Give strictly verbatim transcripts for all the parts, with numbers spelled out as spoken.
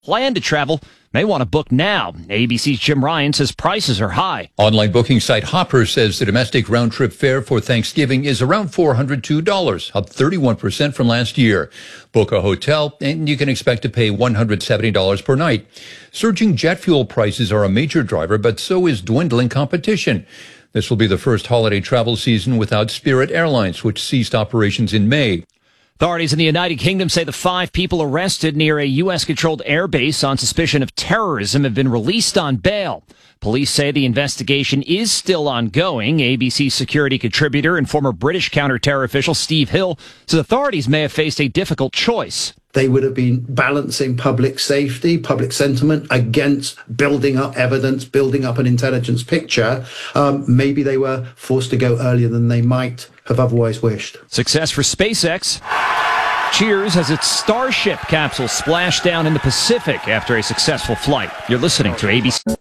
plan to travel may want to book now. A B C's Jim Ryan says prices are high. Online booking site Hopper says the domestic round-trip fare for Thanksgiving is around four hundred two dollars, up thirty-one percent from last year. Book a hotel, and you can expect to pay one hundred seventy dollars per night. Surging jet fuel prices are a major driver, but so is dwindling competition. This will be the first holiday travel season without Spirit Airlines, which ceased operations in May. Authorities in the United Kingdom say the five people arrested near a U S-controlled airbase on suspicion of terrorism have been released on bail. Police say the investigation is still ongoing. A B C security contributor and former British counter-terror official Steve Hill says authorities may have faced a difficult choice. They would have been balancing public safety, public sentiment against building up evidence, building up an intelligence picture. Um, maybe they were forced to go earlier than they might have otherwise wished. Success for SpaceX. Cheers as its Starship capsule splashed down in the Pacific after a successful flight. You're listening to A B C.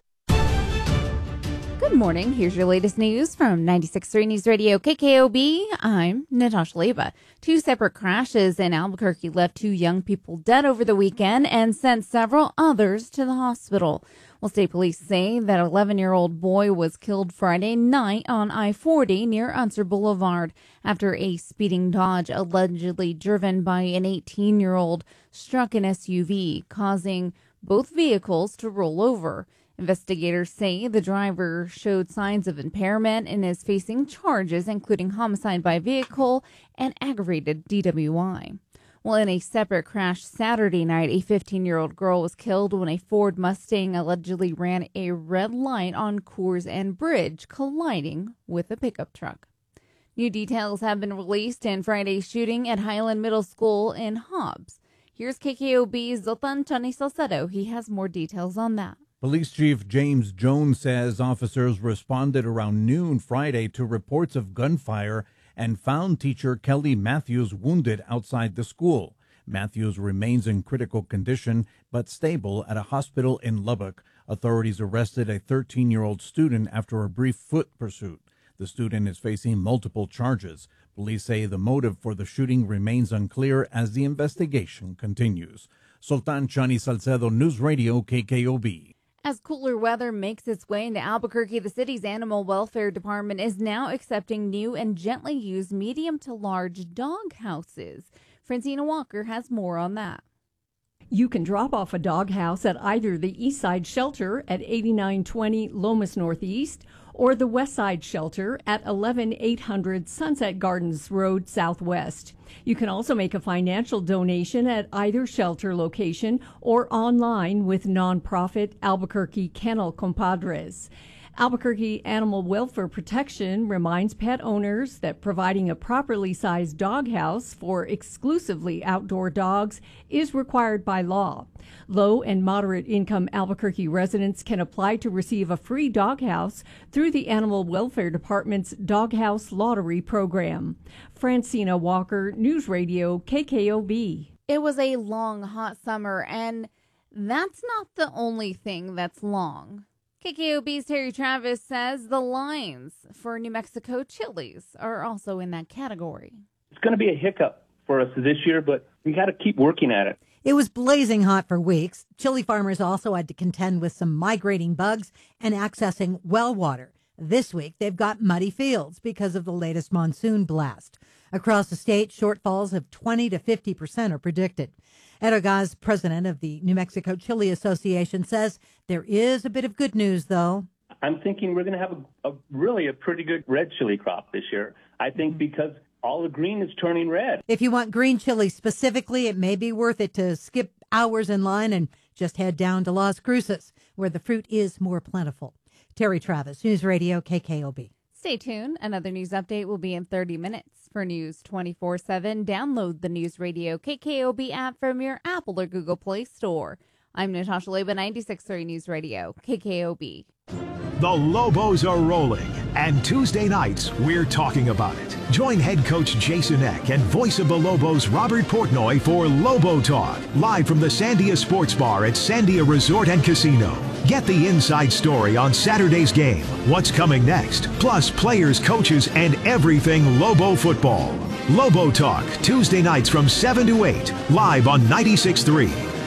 Good morning. Here's your latest news from ninety-six point three News Radio K K O B. I'm Natasha Leba. Two separate crashes in Albuquerque left two young people dead over the weekend and sent several others to the hospital. Well, state police say that an eleven-year-old boy was killed Friday night on I forty near Unser Boulevard after a speeding Dodge allegedly driven by an eighteen-year-old struck an S U V, causing both vehicles to roll over. Investigators say the driver showed signs of impairment and is facing charges including homicide by vehicle and aggravated D W I. Well, in a separate crash Saturday night, a fifteen-year-old girl was killed when a Ford Mustang allegedly ran a red light on Coors and Bridge, colliding with a pickup truck. New details have been released in Friday's shooting at Highland Middle School in Hobbs. Here's K K O B's Zoltan Chani Salcedo. He has more details on that. Police Chief James Jones says officers responded around noon Friday to reports of gunfire and found teacher Kelly Matthews wounded outside the school. Matthews remains in critical condition but stable at a hospital in Lubbock. Authorities arrested a thirteen-year-old student after a brief foot pursuit. The student is facing multiple charges. Police say the motive for the shooting remains unclear as the investigation continues. Sultan Chani Salcedo, News Radio K K O B. As cooler weather makes its way into Albuquerque, the city's Animal Welfare Department is now accepting new and gently used medium to large dog houses. Francina Walker has more on that. You can drop off a dog house at either the East Side Shelter at eighty-nine twenty Lomas Northeast or the West Side Shelter at eleven eight hundred Sunset Gardens Road Southwest. You can also make a financial donation at either shelter location or online with nonprofit Albuquerque Kennel Compadres. Albuquerque Animal Welfare Protection reminds pet owners that providing a properly sized dog house for exclusively outdoor dogs is required by law. Low and moderate income Albuquerque residents can apply to receive a free dog house through the Animal Welfare Department's Doghouse Lottery program. Francina Walker, News Radio K K O B. It was a long, hot summer, and that's not the only thing that's long. K K O B's Terry Travis says the lines for New Mexico chilies are also in that category. It's going to be a hiccup for us this year, but we got to keep working at it. It was blazing hot for weeks. Chili farmers also had to contend with some migrating bugs and accessing well water. This week, they've got muddy fields because of the latest monsoon blast. Across the state, shortfalls of twenty to fifty percent are predicted. Ed Ogaz, president of the New Mexico Chili Association, says there is a bit of good news, though. I'm thinking we're going to have a, a really a pretty good red chili crop this year. I think because all the green is turning red. If you want green chili specifically, it may be worth it to skip hours in line and just head down to Las Cruces, where the fruit is more plentiful. Terry Travis, News Radio K K O B. Stay tuned. Another news update will be in thirty minutes. For News twenty-four seven, download the News Radio K K O B app from your Apple or Google Play Store. I'm Natasha Leba, ninety-six point three News Radio K K O B. The Lobos are rolling, and Tuesday nights, we're talking about it. Join head coach Jason Eck and voice of the Lobos, Robert Portnoy, for Lobo Talk, live from the Sandia Sports Bar at Sandia Resort and Casino. Get the inside story on Saturday's game, what's coming next, plus players, coaches, and everything Lobo football. Lobo Talk, Tuesday nights from seven to eight, live on ninety-six point three.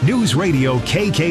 News Radio K K.